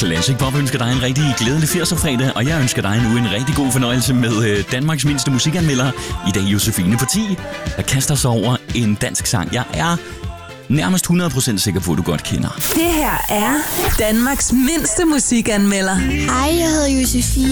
Classic Pop ønsker dig en rigtig glædelig 80'er-fredag, og jeg ønsker dig nu en rigtig god fornøjelse med Danmarks mindste musikanmelder. I dag Josefine på 10, der kaster sig over en dansk sang. Jeg er nærmest 100% sikker på, at du godt kender. Det her er Danmarks mindste musikanmelder. Hej, jeg hedder Josefine.